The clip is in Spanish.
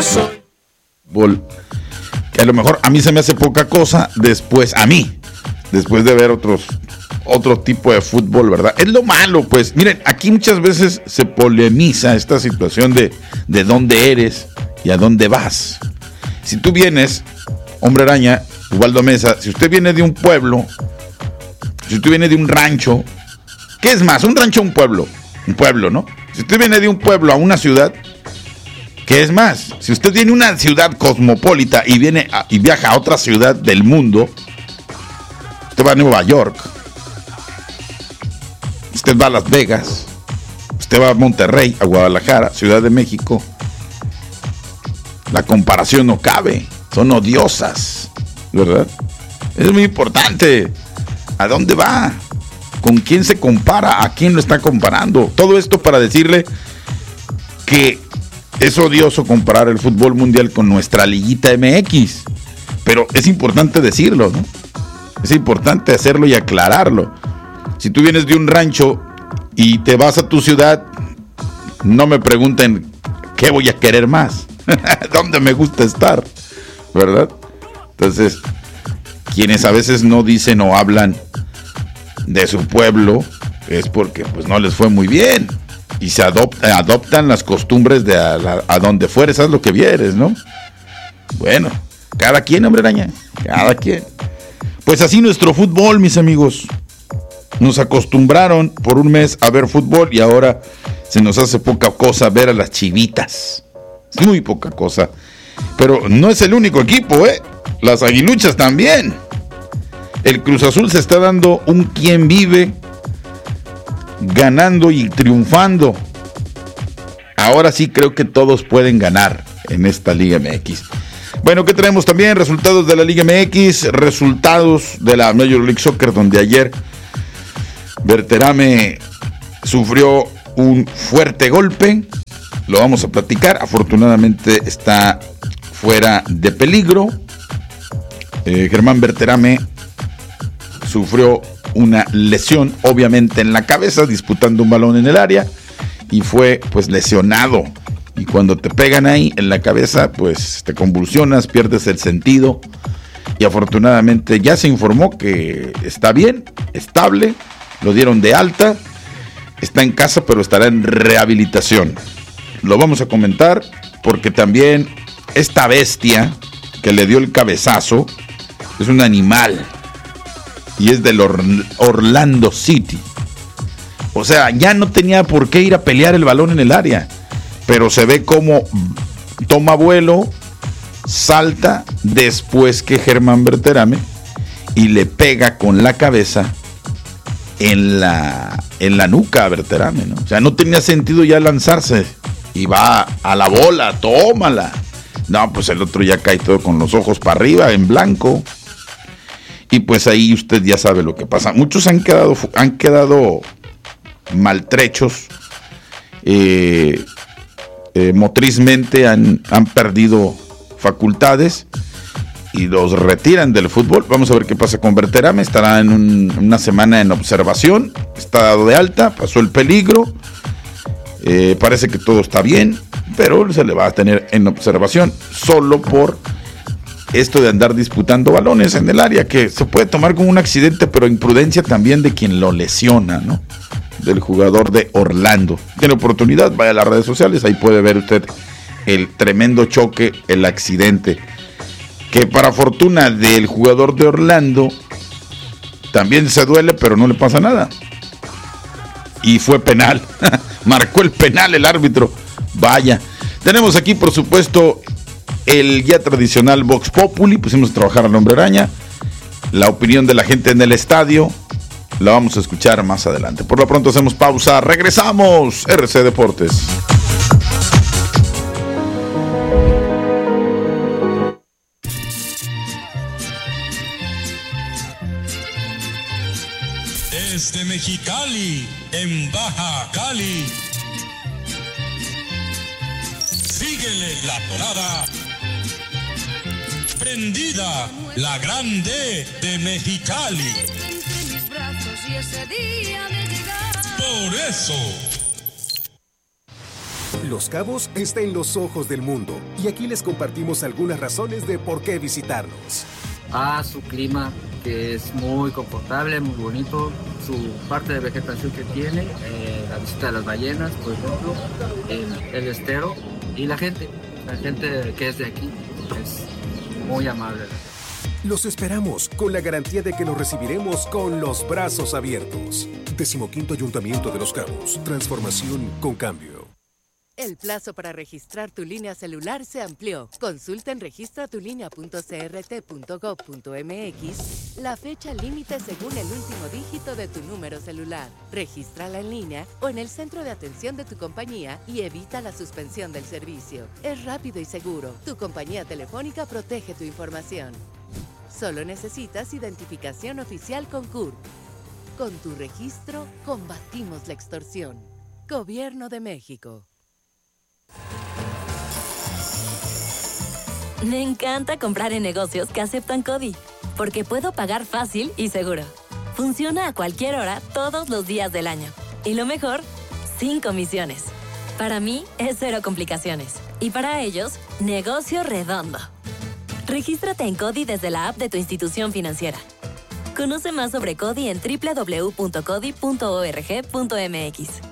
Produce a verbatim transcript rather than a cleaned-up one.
yo soy. Que a lo mejor a mí se me hace poca cosa, después, a mí, después de ver otros, otro tipo de fútbol, ¿verdad? Es lo malo, pues. Miren, aquí muchas veces se polemiza esta situación de, de dónde eres y a dónde vas. Si tú vienes, Hombre Araña, Ubaldo Mesa, si usted viene de un pueblo, si usted viene de un rancho, ¿qué es más? ¿Un rancho o un pueblo? Un pueblo, ¿no? Si usted viene de un pueblo a una ciudad, ¿qué es más? Si usted viene a una ciudad cosmopolita y viene a, y viaja a otra ciudad del mundo, usted va a Nueva York, usted va a Las Vegas, usted va a Monterrey, a Guadalajara, Ciudad de México. La comparación no cabe, son odiosas, ¿verdad? Es muy importante. ¿A dónde va? ¿Con quién se compara? ¿A quién lo está comparando? Todo esto para decirle que es odioso comparar el fútbol mundial con nuestra liguita M X, pero es importante decirlo, ¿no? Es importante hacerlo y aclararlo. Si tú vienes de un rancho y te vas a tu ciudad, no me pregunten qué voy a querer más, dónde me gusta estar, ¿verdad? Entonces, quienes a veces no dicen o hablan de su pueblo es porque pues no les fue muy bien y se adopta, adoptan las costumbres de a, la, a donde fueres, haz lo que vieres, ¿no? Bueno, cada quien, Hombre Araña, cada quien. Pues así nuestro fútbol, mis amigos. Nos acostumbraron por un mes a ver fútbol y ahora se nos hace poca cosa ver a las Chivitas. Es muy poca cosa. Pero no es el único equipo, ¿eh? Las Aguiluchas también. El Cruz Azul se está dando un quien vive, ganando y triunfando. Ahora sí creo que todos pueden ganar en esta Liga M X. Bueno, ¿qué tenemos también? Resultados de la Liga M X, resultados de la Major League Soccer, donde ayer Berterame sufrió un fuerte golpe. Lo vamos a platicar. Afortunadamente está fuera de peligro. Eh, Germán Berterame sufrió una lesión, obviamente en la cabeza, disputando un balón en el área, y fue pues lesionado. Y cuando te pegan ahí en la cabeza, pues te convulsionas, pierdes el sentido. Y afortunadamente ya se informó que está bien, estable, lo dieron de alta, está en casa, pero estará en rehabilitación. Lo vamos a comentar porque también esta bestia que le dio el cabezazo es un animal y es del Or- Orlando City. O sea, ya no tenía por qué ir a pelear el balón en el área, pero se ve como toma vuelo, salta después que Germán Berterame y le pega con la cabeza en la, en la nuca a Berterame, ¿no? O sea, no tenía sentido ya lanzarse y va a la bola, tómala. No, pues el otro ya cae todo con los ojos para arriba, en blanco. Y pues ahí usted ya sabe lo que pasa. Muchos han quedado, han quedado maltrechos, eh, eh, motrizmente han, han perdido facultades y los retiran del fútbol. Vamos a ver qué pasa con Berterame. Estará en un, una semana en observación, está dado de alta, pasó el peligro, eh, parece que todo está bien, pero se le va a tener en observación solo por esto de andar disputando balones en el área, que se puede tomar como un accidente, pero imprudencia también de quien lo lesiona, ¿no? Del jugador de Orlando. Tiene oportunidad, vaya a las redes sociales, ahí puede ver usted el tremendo choque, el accidente, que para fortuna del jugador de Orlando también se duele, pero no le pasa nada. Y fue penal, marcó el penal el árbitro. Vaya, tenemos aquí por supuesto el ya tradicional Vox Populi, pusimos a trabajar al Hombre Araña, la opinión de la gente en el estadio, la vamos a escuchar más adelante. Por lo pronto hacemos pausa, regresamos, R C Deportes. Desde Mexicali, en Baja Cali, síguele la tonada. Prendida, la grande de Mexicali. Por eso. Los Cabos está en los ojos del mundo y aquí les compartimos algunas razones de por qué visitarnos. Ah, su clima, que es muy confortable, muy bonito, su parte de vegetación que tiene, eh, la visita de las ballenas, por ejemplo, el, el estero y la gente, la gente que es de aquí es muy amable. Los esperamos con la garantía de que los recibiremos con los brazos abiertos. Decimoquinto Ayuntamiento de Los Cabos. Transformación con cambio. El plazo para registrar tu línea celular se amplió. Consulta en registratulínea punto c r t punto gov punto m x la fecha límite según el último dígito de tu número celular. Regístrala en línea o en el centro de atención de tu compañía y evita la suspensión del servicio. Es rápido y seguro. Tu compañía telefónica protege tu información. Solo necesitas identificación oficial con C U R P. Con tu registro, combatimos la extorsión. Gobierno de México. Me encanta comprar en negocios que aceptan CODI, porque puedo pagar fácil y seguro. Funciona a cualquier hora, todos los días del año. Y lo mejor, sin comisiones. Para mí, es cero complicaciones. Y para ellos, negocio redondo. Regístrate en CODI desde la app de tu institución financiera. Conoce más sobre CODI en doble u doble u doble u punto codi punto org punto m x.